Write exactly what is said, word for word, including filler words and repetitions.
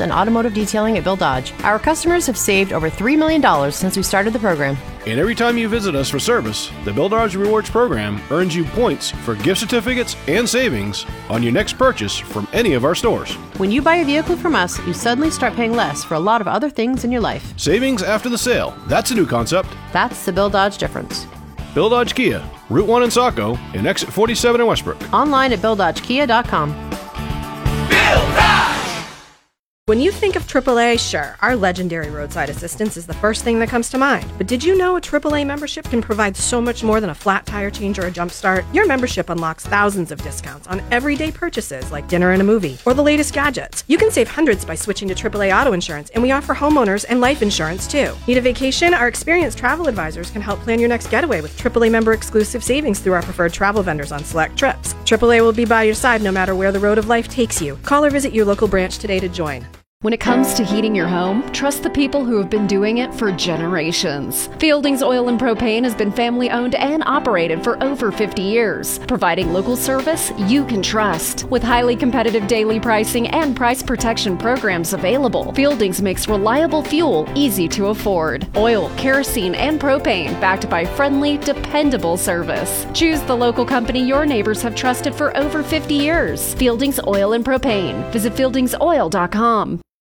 and automotive detailing at Bill Dodge. Our customers have saved over three million dollars since we started the program. And every time you visit us for service, the Bill Dodge Rewards program earns you points for gift certificates and savings on your next purchase from any of our stores. When you buy a vehicle from us, you suddenly start paying less for a lot of other things in your life. Savings after the sale. That's a new concept. That's the Bill Dodge difference. Bill Dodge Kia, Route one in Saco, and Exit forty-seven in Westbrook. Online at bill dodge kia dot com. Bill Dodge! When you think of triple A, sure, our legendary roadside assistance is the first thing that comes to mind. But did you know a triple A membership can provide so much more than a flat tire change or a jump start? Your membership unlocks thousands of discounts on everyday purchases like dinner and a movie or the latest gadgets. You can save hundreds by switching to triple A auto insurance, and we offer homeowners and life insurance too. Need a vacation? Our experienced travel advisors can help plan your next getaway with triple A member exclusive savings through our preferred travel vendors on select trips. triple A will be by your side no matter where the road of life takes you. Call or visit your local branch today to join. When it comes to heating your home, trust the people who have been doing it for generations. Fieldings Oil and Propane has been family owned and operated for over fifty years, providing local service you can trust. With highly competitive daily pricing and price protection programs available, Fieldings makes reliable fuel easy to afford. Oil, kerosene, and propane backed by friendly, dependable service. Choose the local company your neighbors have trusted for over fifty years. Fieldings Oil and Propane. Visit fieldings oil dot com.